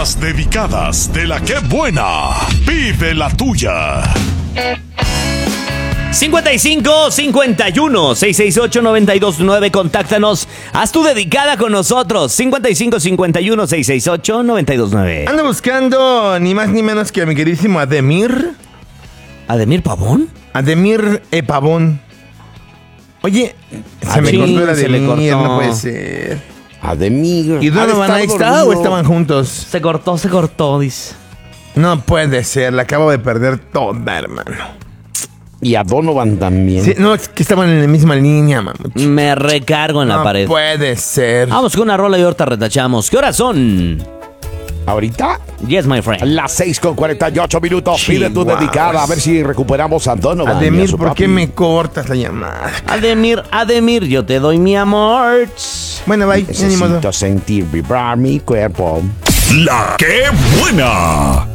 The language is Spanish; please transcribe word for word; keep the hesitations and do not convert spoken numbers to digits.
Las dedicadas de la que buena. Vive la tuya. cincuenta y cinco cincuenta y uno seiscientos sesenta y ocho noventa y dos nueve. Contáctanos. Haz tu dedicada con nosotros. cincuenta y cinco cincuenta y uno seiscientos sesenta y ocho noventa y dos nueve. Ando buscando ni más ni menos que a mi queridísimo Ademir. ¿Ademir Pavón? Ademir E. Pavón. Oye, se Ah, me sí, cortó el se le Ademir, cortó. no puede ser. Ademir. ¿Y Donovan ahí está o estaban juntos? Se cortó, se cortó, dice. No puede ser, la acabo de perder toda, hermano. Y a Donovan también. Sí, no, es que estaban en la misma línea, mamucho. Me recargo en la No pared. puede ser. Vamos con una rola y ahorita retachamos. ¿Qué horas son? Ahorita, Yes, my friend. las seis con cuarenta y ocho minutos. Pide tu Chihuahuas. dedicada. A ver si recuperamos a Donovan. y a Ademir, su ¿por qué papi. me cortas la llamada? Ademir, Ademir, yo te doy mi amor. Bueno, bye, ya ni modo. Necesito sentir vibrar mi cuerpo. La que buena.